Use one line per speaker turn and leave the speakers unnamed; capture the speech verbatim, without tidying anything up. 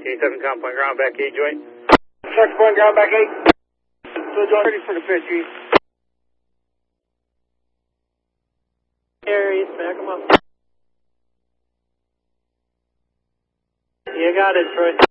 seven count point ground back eight joint.
Second point ground back eight. So joint ready for the fish, Chief.
Aries, back them up. You got it, Troy.